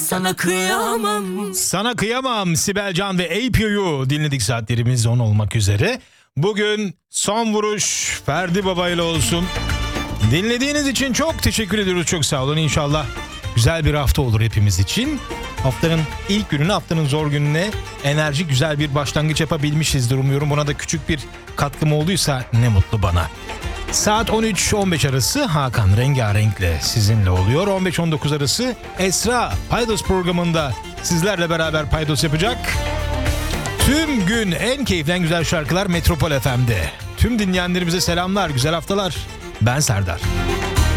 sana kıyamam. Sana kıyamam. Sibel Can ve APU'yu dinledik, saatlerimiz 10 olmak üzere. Bugün son vuruş Ferdi Baba ile olsun. Dinlediğiniz için çok teşekkür ediyoruz. Çok sağ olun. İnşallah güzel bir hafta olur hepimiz için. Haftanın ilk gününe, haftanın zor gününe enerji güzel bir başlangıç yapabilmişizdir umuyorum. Buna da küçük bir katkım olduysa ne mutlu bana. Saat 13-15 arası Hakan Rengarenk'le sizinle oluyor. 15-19 arası Esra Paydos programında sizlerle beraber paydos yapacak. Tüm gün en keyifli, en güzel şarkılar Metropol FM'de. Tüm dinleyenlerimize selamlar, güzel haftalar. Ben Serdar.